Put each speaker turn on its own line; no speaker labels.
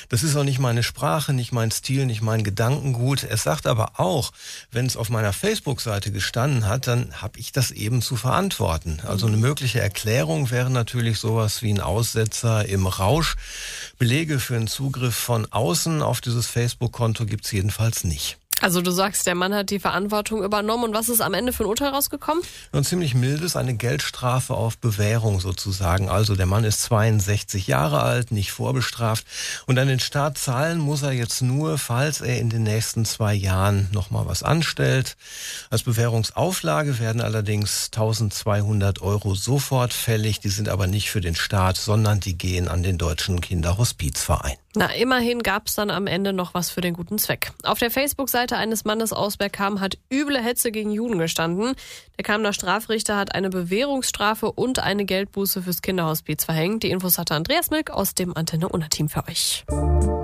Das ist auch nicht meine Sprache, nicht mein Stil, nicht mein Gedankengut. Es sagt aber auch, wenn es auf meiner Facebook-Seite gestanden hat, dann habe ich das eben zu verantworten. Also eine mögliche Erklärung wäre natürlich sowas wie ein Aussetzer im Rausch. Belege für einen Zugriff von außen auf dieses Facebook-Konto gibt's jedenfalls nicht.
Also du sagst, der Mann hat die Verantwortung übernommen. Und was ist am Ende für ein Urteil rausgekommen?
Ein ziemlich mildes, eine Geldstrafe auf Bewährung sozusagen. Also der Mann ist 62 Jahre alt, nicht vorbestraft. Und an den Staat zahlen muss er jetzt nur, falls er in den nächsten 2 Jahren nochmal was anstellt. Als Bewährungsauflage werden allerdings 1.200 € sofort fällig. Die sind aber nicht für den Staat, sondern die gehen an den Deutschen Kinderhospizverein.
Na, immerhin gab es dann am Ende noch was für den guten Zweck. Auf der Facebook-Seite eines Mannes aus Bergkamen hat üble Hetze gegen Juden gestanden. Der Kamener Strafrichter hat eine Bewährungsstrafe und eine Geldbuße fürs Kinderhospiz verhängt. Die Infos hatte Andreas Milk aus dem Antenne Unna-Team für euch.